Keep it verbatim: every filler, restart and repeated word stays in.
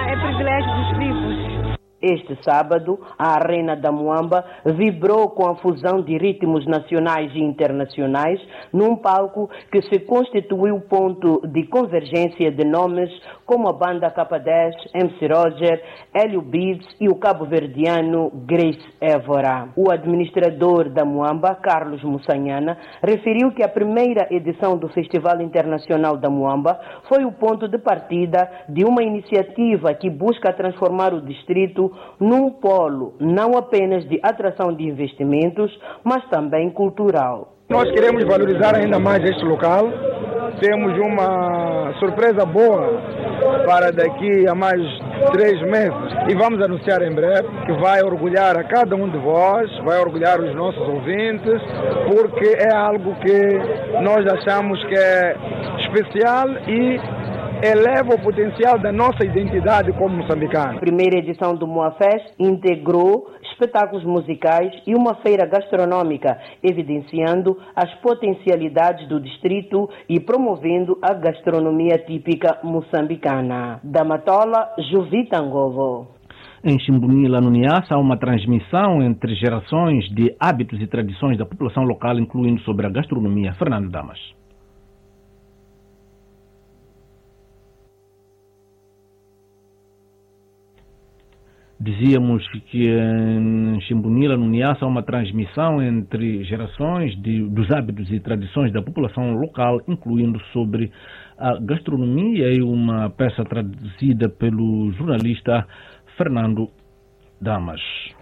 é privilégio dos vivos. Este sábado, a Arena da Muamba vibrou com a fusão de ritmos nacionais e internacionais num palco que se constituiu ponto de convergência de nomes como a banda K dez, M C Roger, Hélio Beats e o cabo-verdiano Grace Évora. O administrador da Muamba, Carlos Mussanhana, referiu que a primeira edição do Festival Internacional da Muamba foi o ponto de partida de uma iniciativa que busca transformar o distrito num polo não apenas de atração de investimentos, mas também cultural. Nós queremos valorizar ainda mais este local. Temos uma surpresa boa para daqui a mais três meses e vamos anunciar em breve que vai orgulhar a cada um de vós, vai orgulhar os nossos ouvintes, porque é algo que nós achamos que é especial e eleva o potencial da nossa identidade como moçambicano. A primeira edição do Moafest integrou espetáculos musicais e uma feira gastronômica, evidenciando as potencialidades do distrito e promovendo a gastronomia típica moçambicana. Da Matola, Juvita Ngovo. Em Chimbunila, no Niassa, há uma transmissão entre gerações de hábitos e tradições da população local, incluindo sobre a gastronomia. Fernando Damas. Dizíamos que em Chimbunila, no Niassa, há uma transmissão entre gerações de, dos hábitos e tradições da população local, incluindo sobre a gastronomia, e uma peça traduzida pelo jornalista Fernando Damas.